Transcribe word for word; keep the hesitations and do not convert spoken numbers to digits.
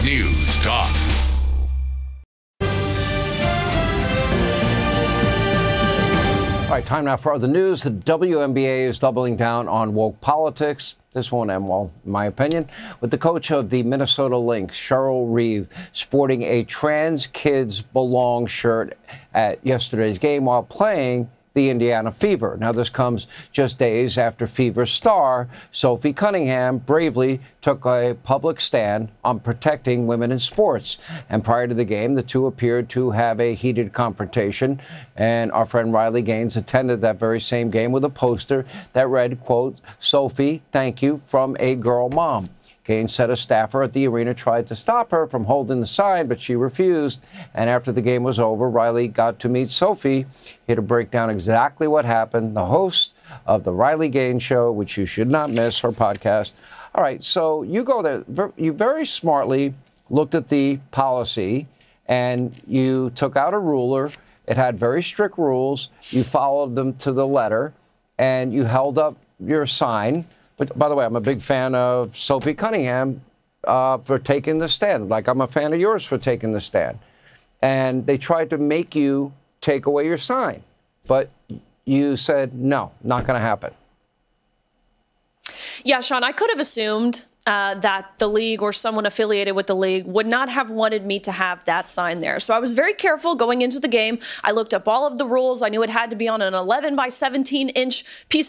News Talk. All right, time now for other news. The W N B A is doubling down on woke politics. This won't end well, in my opinion, with the coach of the Minnesota Lynx, Cheryl Reeve, sporting a Trans Kids Belong shirt at yesterday's game while playing the Indiana Fever. Now, this comes just days after Fever star Sophie Cunningham bravely took a public stand on protecting women in sports. And prior to the game, the two appeared to have a heated confrontation. And our friend Riley Gaines attended that very same game with a poster that read, quote, "Sophie, thank you from a girl mom." Gaines said a staffer at the arena tried to stop her from holding the sign, but she refused. And after the game was over, Riley got to meet Sophie here to break down exactly what happened. The host of the Riley Gaines Show, which you should not miss, her podcast. All right, so you go there. You very smartly looked at the policy, and you took out a ruler. It had very strict rules. You followed them to the letter, and you held up your sign. But by the way, I'm a big fan of Sophie Cunningham uh, for taking the stand, like I'm a fan of yours for taking the stand. And they tried to make you take away your sign, but you said, no, not going to happen. Yeah, Sean, I could have assumed uh, that the league or someone affiliated with the league would not have wanted me to have that sign there. So I was very careful going into the game. I looked up all of the rules. I knew it had to be on an eleven by seventeen inch piece